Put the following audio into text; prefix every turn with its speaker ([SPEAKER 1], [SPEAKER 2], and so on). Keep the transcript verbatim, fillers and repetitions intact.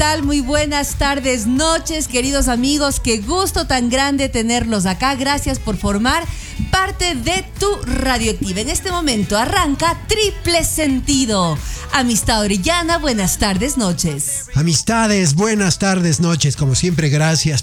[SPEAKER 1] tal? Muy buenas tardes, noches, queridos amigos. Qué gusto tan grande tenerlos acá. Gracias por formar parte de tu Radioactiva. En este momento arranca Triple Sentido. Amistad Orellana, buenas tardes, noches.
[SPEAKER 2] Amistades, buenas tardes, noches. Como siempre, gracias